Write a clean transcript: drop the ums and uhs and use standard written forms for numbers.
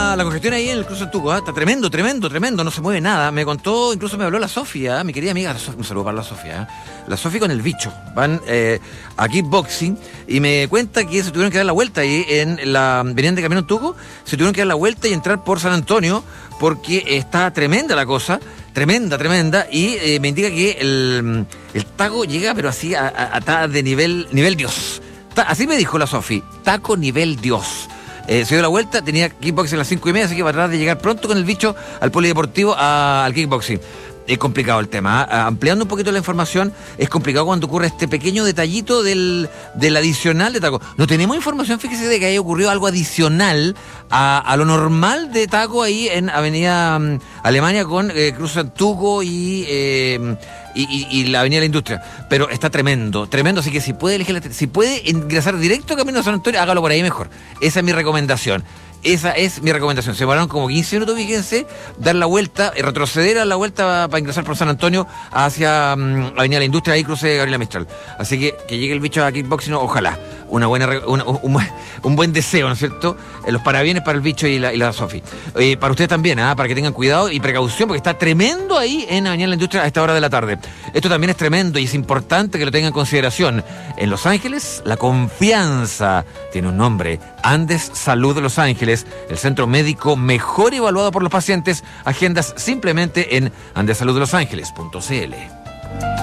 la congestión ahí en el cruce del Tuco, está tremendo, no se mueve nada. Me contó, incluso me habló la Sofía, mi querida amiga, un saludo para la Sofía. La Sofía con el bicho, van a kickboxing y me cuenta que se tuvieron que dar la vuelta ahí venían de camino en Tuco, se tuvieron que dar la vuelta y entrar por San Antonio porque está tremenda la cosa, tremenda, y me indica que el taco llega, pero así a de nivel Dios. Así me dijo la Sofi, taco nivel Dios. Se dio la vuelta, tenía kickboxing a las 5:30, así que va a tratar de llegar pronto con el bicho al polideportivo, al kickboxing. Es complicado el tema, ¿eh? Ampliando un poquito la información, es complicado cuando ocurre este pequeño detallito del adicional de taco. No tenemos información, fíjese, de que haya ocurrido algo adicional a lo normal de taco ahí en Avenida Alemania con Cruz Tuco y la Avenida de la Industria. Pero está tremendo, así que si puede ingresar directo camino a San Antonio, hágalo por ahí mejor. Esa es mi recomendación. Esa es mi recomendación. Se pararon como 15 minutos, fíjense, dar la vuelta, retroceder a la vuelta para ingresar por San Antonio hacia Avenida de la Industria, ahí cruce Gabriela Mistral. Así que llegue el bicho a kickboxing, ojalá. Un buen deseo, ¿no es cierto? Los parabienes para el bicho y la Sofi. Para ustedes también, para que tengan cuidado y precaución, porque está tremendo ahí en Avenida de la Industria a esta hora de la tarde. Esto también es tremendo y es importante que lo tengan en consideración. En Los Ángeles, la confianza tiene un nombre: Andes Salud de Los Ángeles, el centro médico mejor evaluado por los pacientes. Agendas simplemente en andesaluddelosangeles.cl.